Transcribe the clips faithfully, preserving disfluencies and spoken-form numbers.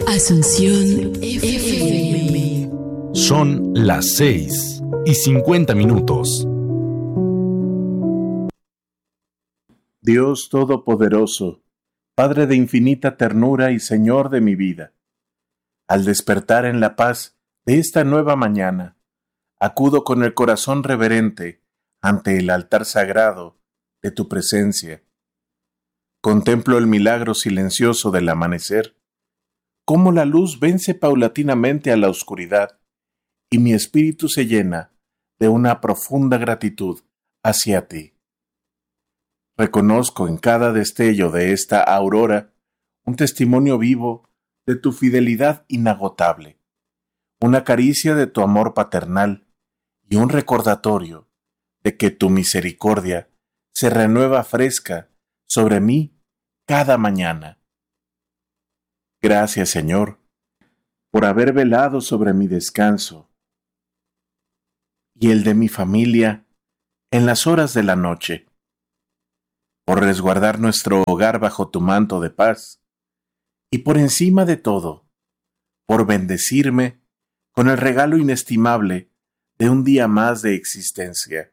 Asunción F M. Son las seis y cincuenta minutos. Dios Todopoderoso, Padre de infinita ternura y Señor de mi vida, al despertar en la paz de esta nueva mañana, acudo con el corazón reverente ante el altar sagrado de tu presencia. Contemplo el milagro silencioso del amanecer, cómo la luz vence paulatinamente a la oscuridad y mi espíritu se llena de una profunda gratitud hacia ti. Reconozco en cada destello de esta aurora un testimonio vivo de tu fidelidad inagotable, una caricia de tu amor paternal y un recordatorio de que tu misericordia se renueva fresca sobre mí cada mañana. Gracias, Señor, por haber velado sobre mi descanso y el de mi familia en las horas de la noche, por resguardar nuestro hogar bajo tu manto de paz, y por encima de todo, por bendecirme con el regalo inestimable de un día más de existencia.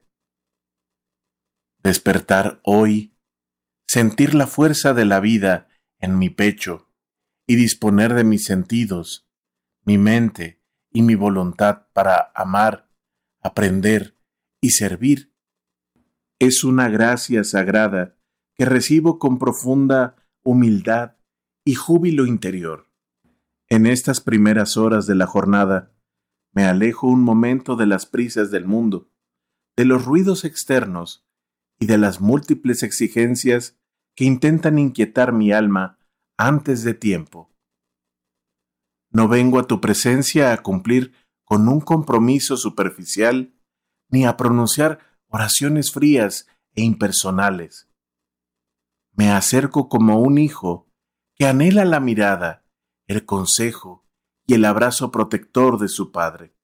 Despertar hoy, sentir la fuerza de la vida en mi pecho y disponer de mis sentidos, mi mente y mi voluntad para amar, aprender y servir, es una gracia sagrada que recibo con profunda humildad y júbilo interior. En estas primeras horas de la jornada, me alejo un momento de las prisas del mundo, de los ruidos externos y de las múltiples exigencias que intentan inquietar mi alma antes de tiempo. No vengo a tu presencia a cumplir con un compromiso superficial ni a pronunciar oraciones frías e impersonales. Me acerco como un hijo que anhela la mirada, el consejo y el abrazo protector de su padre.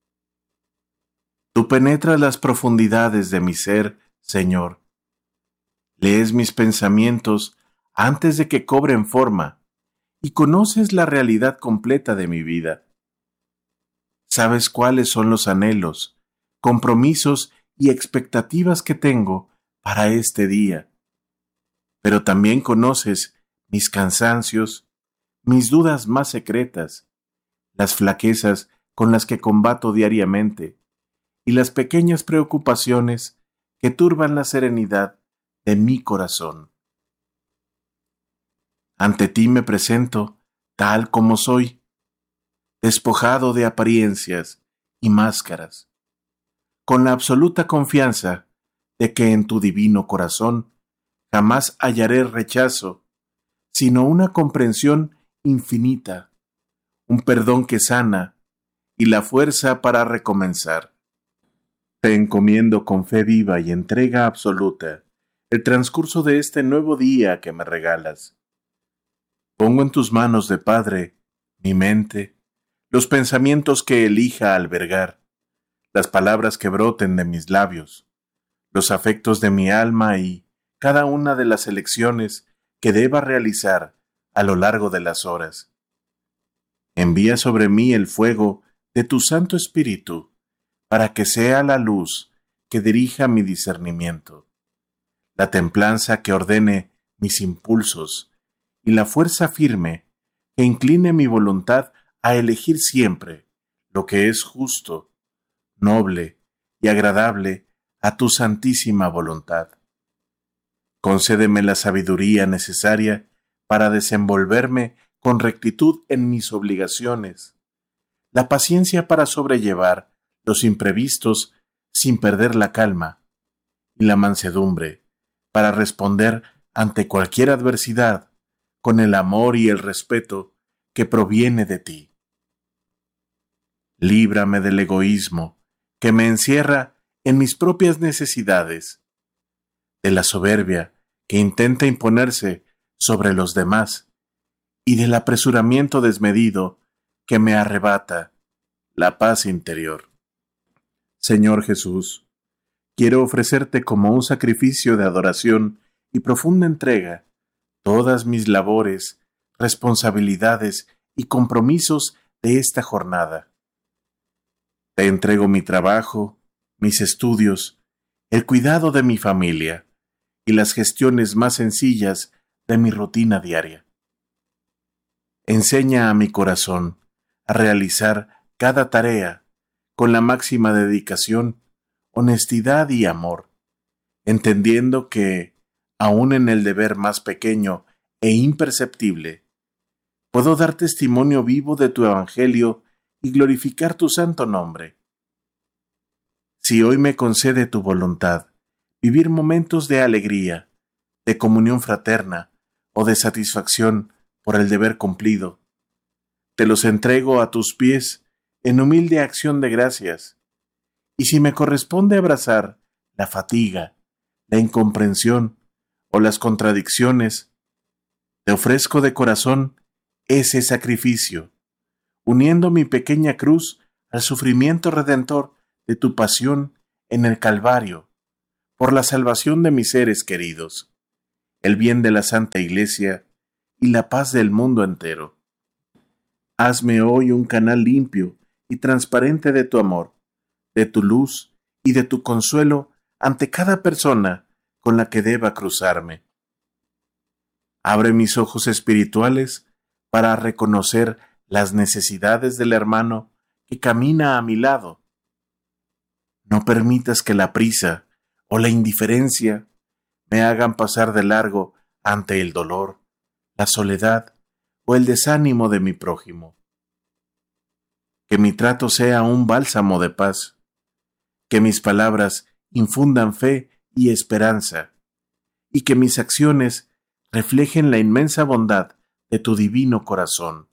Tú penetras las profundidades de mi ser, Señor. Lees mis pensamientos antes de que cobren forma y conoces la realidad completa de mi vida. Sabes cuáles son los anhelos, compromisos y expectativas que tengo para este día. Pero también conoces mis cansancios, mis dudas más secretas, las flaquezas con las que combato diariamente y las pequeñas preocupaciones que turban la serenidad de mi corazón. Ante ti me presento tal como soy, despojado de apariencias y máscaras, con la absoluta confianza de que en tu divino corazón jamás hallaré rechazo, sino una comprensión infinita, un perdón que sana y la fuerza para recomenzar. Te encomiendo con fe viva y entrega absoluta el transcurso de este nuevo día que me regalas. Pongo en tus manos de Padre mi mente, los pensamientos que elija albergar, las palabras que broten de mis labios, los afectos de mi alma y cada una de las elecciones que deba realizar a lo largo de las horas. Envía sobre mí el fuego de tu Santo Espíritu para que sea la luz que dirija mi discernimiento, la templanza que ordene mis impulsos y la fuerza firme que incline mi voluntad a elegir siempre lo que es justo, noble y agradable a tu santísima voluntad. Concédeme la sabiduría necesaria para desenvolverme con rectitud en mis obligaciones, la paciencia para sobrellevar los imprevistos sin perder la calma, y la mansedumbre para responder ante cualquier adversidad con el amor y el respeto que proviene de ti. Líbrame del egoísmo que me encierra en mis propias necesidades, de la soberbia que intenta imponerse sobre los demás y del apresuramiento desmedido que me arrebata la paz interior. Señor Jesús, quiero ofrecerte como un sacrificio de adoración y profunda entrega todas mis labores, responsabilidades y compromisos de esta jornada. Te entrego mi trabajo, mis estudios, el cuidado de mi familia y las gestiones más sencillas de mi rutina diaria. Enseña a mi corazón a realizar cada tarea con la máxima dedicación, honestidad y amor, entendiendo que, aun en el deber más pequeño e imperceptible, puedo dar testimonio vivo de tu evangelio y glorificar tu santo nombre. Si hoy me concede tu voluntad vivir momentos de alegría, de comunión fraterna o de satisfacción por el deber cumplido, te los entrego a tus pies en humilde acción de gracias, y si me corresponde abrazar la fatiga, la incomprensión o las contradicciones, te ofrezco de corazón ese sacrificio, uniendo mi pequeña cruz al sufrimiento redentor de tu pasión en el Calvario, por la salvación de mis seres queridos, el bien de la Santa Iglesia y la paz del mundo entero. Hazme hoy un canal limpio y transparente de tu amor, de tu luz y de tu consuelo ante cada persona con la que deba cruzarme. Abre mis ojos espirituales para reconocer las necesidades del hermano que camina a mi lado. No permitas que la prisa o la indiferencia me hagan pasar de largo ante el dolor, la soledad o el desánimo de mi prójimo. Que mi trato sea un bálsamo de paz, que mis palabras infundan fe y esperanza, y que mis acciones reflejen la inmensa bondad de tu divino corazón.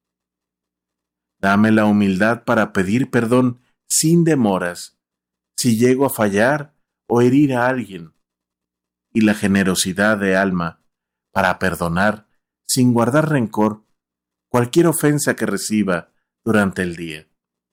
Dame la humildad para pedir perdón sin demoras, si llego a fallar o herir a alguien, y la generosidad de alma para perdonar, sin guardar rencor, cualquier ofensa que reciba durante el día.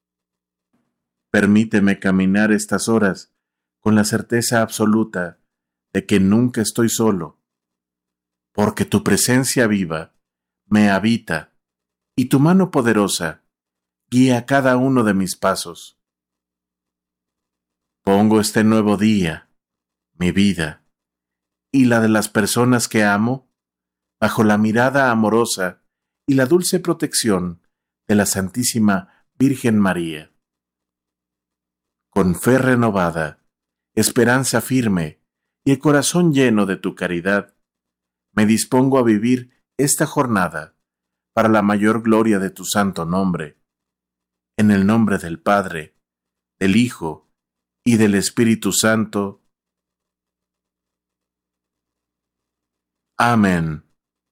Permíteme caminar estas horas con la certeza absoluta de que nunca estoy solo, porque tu presencia viva me habita y tu mano poderosa guía cada uno de mis pasos. Pongo este nuevo día, mi vida, y la de las personas que amo, bajo la mirada amorosa y la dulce protección de la Santísima Virgen María. Con fe renovada, esperanza firme y el corazón lleno de tu caridad, me dispongo a vivir esta jornada para la mayor gloria de tu santo nombre. En el nombre del Padre, del Hijo y del Espíritu Santo. Amén.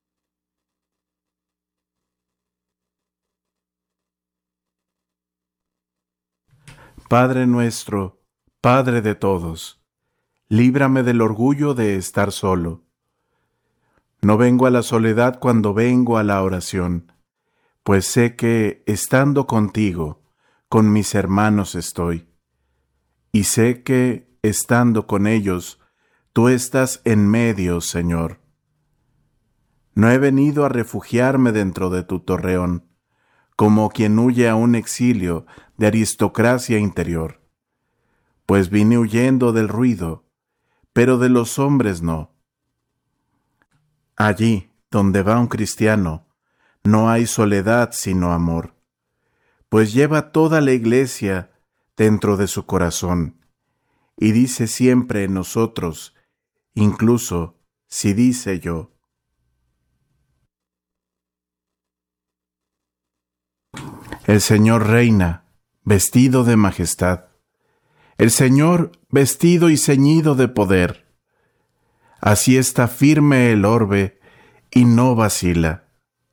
Padre nuestro, Padre de todos, líbrame del orgullo de estar solo. No vengo a la soledad cuando vengo a la oración, pues sé que, estando contigo, con mis hermanos estoy, y sé que, estando con ellos, tú estás en medio, Señor. No he venido a refugiarme dentro de tu torreón, como quien huye a un exilio de aristocracia interior, pues vine huyendo del ruido, pero de los hombres no. Allí, donde va un cristiano, no hay soledad sino amor, pues lleva toda la iglesia dentro de su corazón, y dice siempre en nosotros, incluso si dice yo. El Señor reina, vestido de majestad. El Señor vestido y ceñido de poder. Así está firme el orbe y no vacila.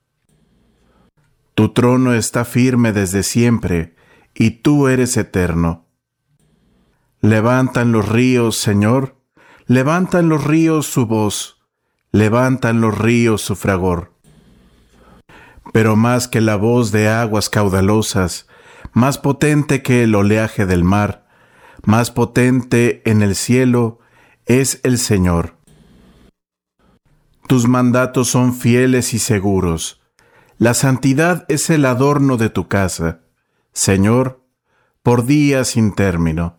Tu trono está firme desde siempre, y tú eres eterno. Levantan los ríos, Señor, levantan los ríos su voz, levantan los ríos su fragor. Pero más que la voz de aguas caudalosas, más potente que el oleaje del mar, más potente en el cielo, es el Señor. Tus mandatos son fieles y seguros, La santidad es el adorno de tu casa, Señor, por días sin término.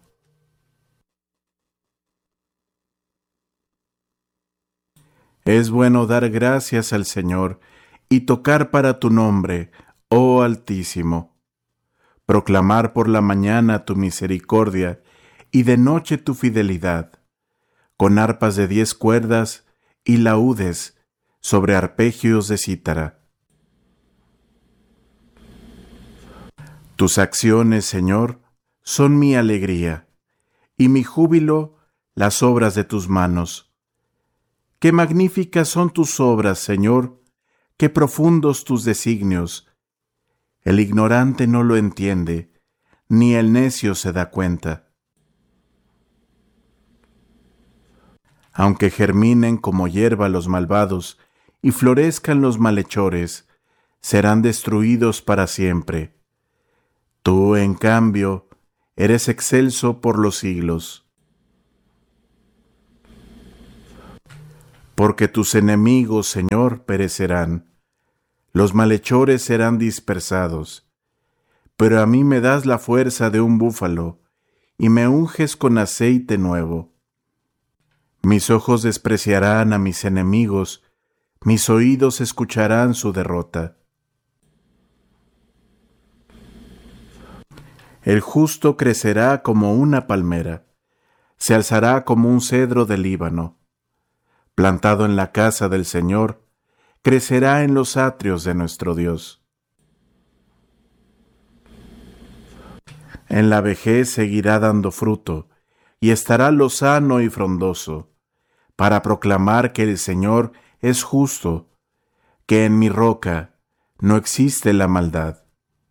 Es bueno dar gracias al Señor y tocar para tu nombre, oh Altísimo. Proclamar por la mañana tu misericordia y de noche tu fidelidad, con arpas de diez cuerdas y laúdes sobre arpegios de cítara. Tus acciones, Señor, son mi alegría, y mi júbilo las obras de tus manos. Qué magníficas son tus obras, Señor, qué profundos tus designios. El ignorante no lo entiende, ni el necio se da cuenta. Aunque germinen como hierba los malvados y florezcan los malhechores, serán destruidos para siempre. Tú, en cambio, eres excelso por los siglos. Porque tus enemigos, Señor, perecerán, los malhechores serán dispersados. Pero a mí me das la fuerza de un búfalo, y me unges con aceite nuevo. Mis ojos despreciarán a mis enemigos, mis oídos escucharán su derrota. El justo crecerá como una palmera, se alzará como un cedro del Líbano. Plantado en la casa del Señor, crecerá en los atrios de nuestro Dios. En la vejez seguirá dando fruto, y estará lozano y frondoso, para proclamar que el Señor es justo, que en mi roca no existe la maldad.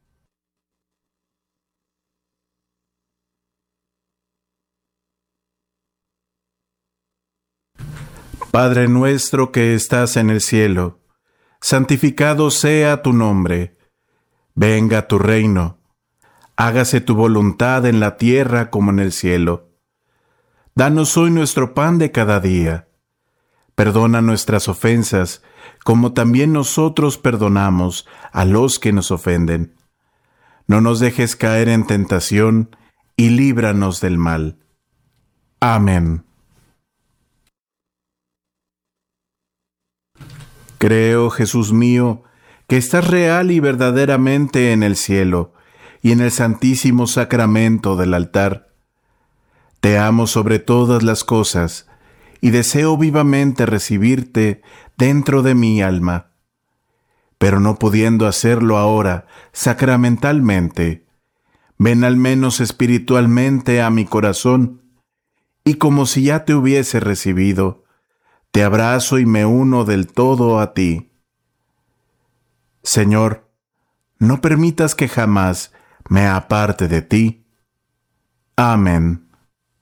Padre nuestro que estás en el cielo, santificado sea tu nombre. Venga tu reino. Hágase tu voluntad en la tierra como en el cielo. Danos hoy nuestro pan de cada día. Perdona nuestras ofensas, como también nosotros perdonamos a los que nos ofenden. No nos dejes caer en tentación, y líbranos del mal. Amén. Creo, Jesús mío, que estás real y verdaderamente en el cielo y en el santísimo sacramento del altar. Te amo sobre todas las cosas y deseo vivamente recibirte dentro de mi alma. Pero no pudiendo hacerlo ahora sacramentalmente, ven al menos espiritualmente a mi corazón y como si ya te hubiese recibido, te abrazo y me uno del todo a ti. Señor, no permitas que jamás me aparte de ti. Amén.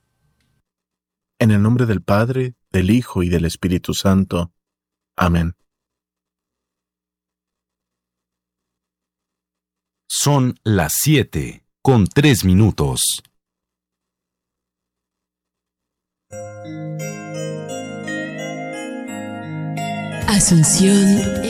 En el nombre del Padre, del Hijo y del Espíritu Santo. Amén. Son las siete con tres minutos. Asunción